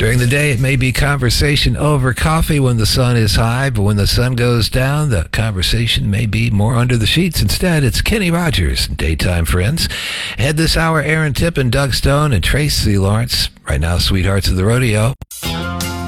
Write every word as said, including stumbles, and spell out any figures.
During the day, it may be conversation over coffee when the sun is high, but when the sun goes down, the conversation may be more under the sheets. Instead, it's Kenny Rogers, Daytime Friends. Head this hour, Aaron Tipp and Doug Stone and Tracy Lawrence. Right now, Sweethearts of the Rodeo.